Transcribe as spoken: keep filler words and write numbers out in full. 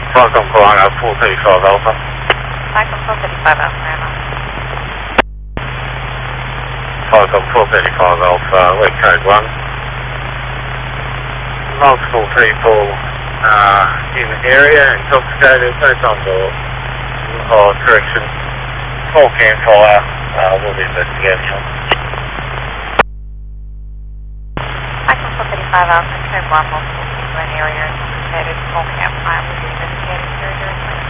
Falcon calling out four thirty-five Alpha. Falcon four thirty-five Alpha, Emma. Falcon four thirty-five Alpha, wait code one. Multiple people uh, in the area, intoxicated, no signs or, or correction. Small campfire, uh, we'll be investigating. Falcon four thirty-five Alpha, code one, multiple people in the area, intoxicated, small campfire, will be investigating zero zero three.